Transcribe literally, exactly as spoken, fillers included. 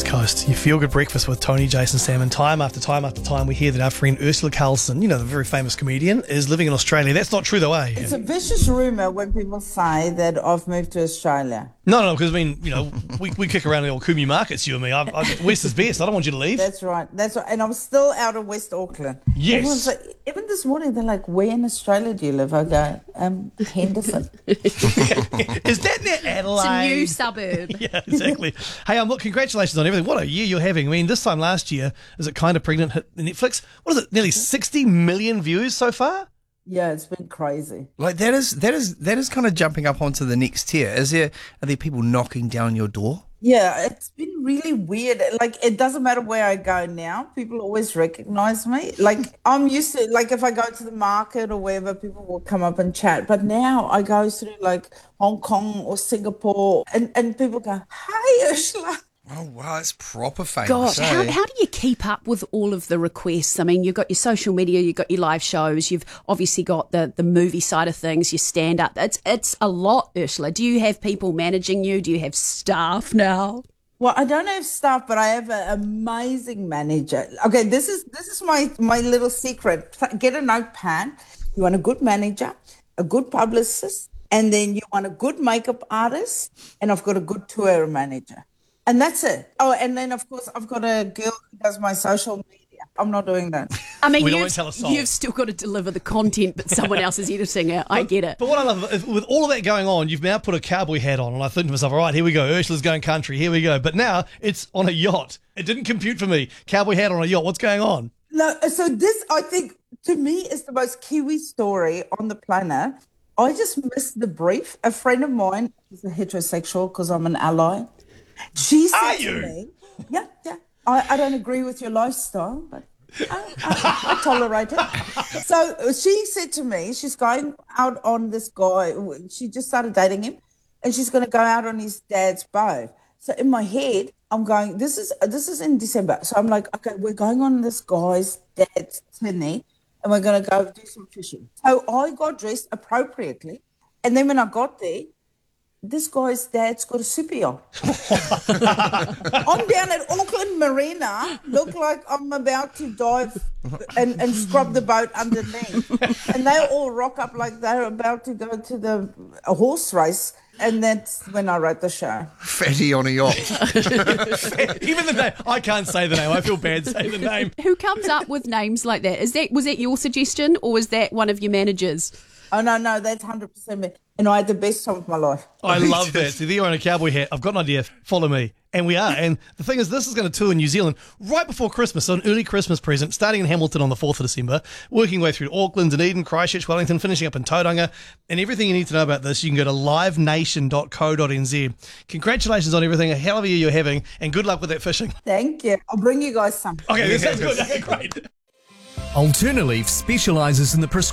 Coast. You feel good breakfast with Tony, Jason, Sam, and time after time after time we hear that our friend Ursula Carlson, you know, the very famous comedian, is living in Australia. That's not true though, eh? It's a vicious rumour when people say that I've moved to Australia. No, no, because I mean, you know, we, we kick around the old Kumi markets, you and me. I, I, West is best. I don't want you to leave. That's right. That's right. And I'm still out of West Auckland. Yes. Everyone's like, even this morning, they're like, where in Australia do you live? I go, um, Henderson. Is that near Adelaide? It's a new suburb. Yeah, exactly. Hey, um, look, congratulations on everything. What a year you're having. I mean, this time last year, is it Kind of Pregnant hit Netflix? What is it, nearly sixty million views so far? Yeah, it's been crazy. Like that is that is that is kind of jumping up onto the next tier. Is there are there people knocking down your door? Yeah, it's been really weird. Like, it doesn't matter where I go now. People always recognize me. Like, I'm used to, like, if I go to the market or wherever, people will come up and chat. But now I go through, like, Hong Kong or Singapore, and, and people go, hey, Ursula. Oh, wow, it's proper famous. Gosh, eh? how, how do you keep up with all of the requests? I mean, you've got your social media, you've got your live shows, you've obviously got the, the movie side of things, your stand-up. It's, it's a lot, Ursula. Do you have people managing you? Do you have staff now? Well, I don't have staff, but I have an amazing manager. Okay, this is this is my, my little secret. Get a notepad. You want a good manager, a good publicist, and then you want a good makeup artist, and I've got a good tour manager. And that's it. Oh, and then, of course, I've got a girl who does my social media. I'm not doing that. I mean, We don't you've, want to tell a soul. you've still got to deliver the content, but someone else is editing it. I get it. But what I love, is with all of that going on, you've now put a cowboy hat on, and I think to myself, all right, here we go. Ursula's going country. Here we go. But now it's on a yacht. It didn't compute for me. Cowboy hat on a yacht. What's going on? No, so this, I think, to me, is the most Kiwi story on the planet. I just missed the brief. A friend of mine is a heterosexual because I'm an ally. She said Are to you? me, yeah, yeah, I, I don't agree with your lifestyle, but I, I, I tolerate it. So she said to me, she's going out on this guy. She just started dating him, and she's going to go out on his dad's boat. So in my head, I'm going, this is this is in December. So I'm like, okay, we're going on this guy's dad's tinny, and we're going to go do some fishing. So I got dressed appropriately, and then when I got there, this guy's dad's got a super yacht. I'm down at Auckland Marina, look like I'm about to dive and, and scrub the boat underneath. And they all rock up like they're about to go to the a horse race. And that's when I wrote the show. Fatty on a yacht. Even the name. I can't say the name. I feel bad saying the name. Who comes up with names like that? Is that was that your suggestion, or was that one of your managers? Oh, no, no, that's one hundred percent me. And I had the best time of my life. I love that. So you're on a cowboy hat. I've got an idea. Follow me. And we are. And the thing is, this is going to tour in New Zealand right before Christmas. So an early Christmas present, starting in Hamilton on the fourth of December, working way through Auckland, Dunedin, Christchurch, Wellington, finishing up in Tauranga. And everything you need to know about this, you can go to live nation dot co dot n z. Congratulations on everything. A hell of a year you're having. And good luck with that fishing. Thank you. I'll bring you guys some. Okay, that sounds good. Okay, great. Alternaleaf specialises in the prescription